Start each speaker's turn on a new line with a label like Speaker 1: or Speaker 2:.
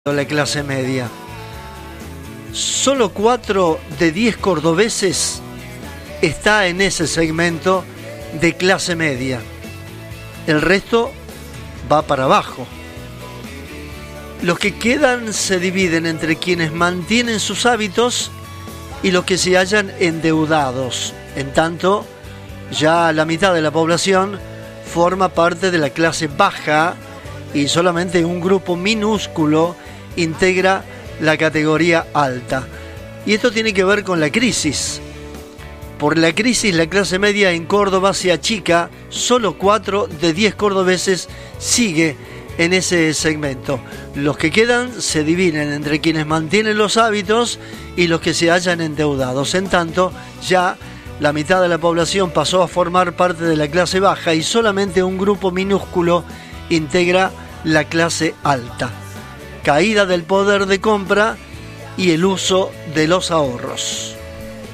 Speaker 1: La clase media. Solo 4 de 10 cordobeses está en ese segmento de clase media. El resto va para abajo. Los que quedan se dividen entre quienes mantienen sus hábitos y los que se hallan endeudados. En tanto, ya la mitad de la población forma parte de la clase baja y solamente un grupo minúsculo integra la categoría alta. Y esto tiene que ver con la crisis. Por la crisis, la clase media en Córdoba se achica. Solo 4 de 10 cordobeses sigue en ese segmento. Los que quedan se dividen entre quienes mantienen los hábitos y los que se hallan endeudados. En tanto, ya la mitad de la población pasó a formar parte de la clase baja y solamente un grupo minúsculo integra la clase alta. Caída del poder de compra y el uso de los ahorros.